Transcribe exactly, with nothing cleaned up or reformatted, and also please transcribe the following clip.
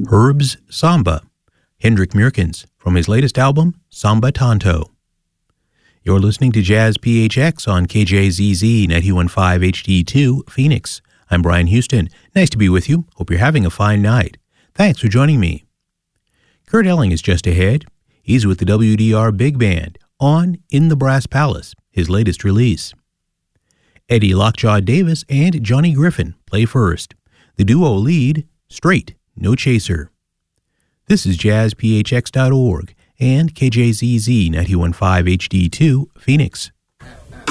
Herb's Samba, Hendrik Meerkens, from his latest album, Samba Tanto. You're listening to Jazz P H X on K J Z Z ninety-one point five H D two, Phoenix. I'm Brian Houston. Nice to be with you. Hope you're having a fine night. Thanks for joining me. Kurt Elling is just ahead. He's with the W D R Big Band on In the Brass Palace, his latest release. Eddie Lockjaw Davis and Johnny Griffin play first. The duo lead, Straight, No Chaser. This is jazz p h x dot org and K J Z Z ninety-one point five H D two, Phoenix.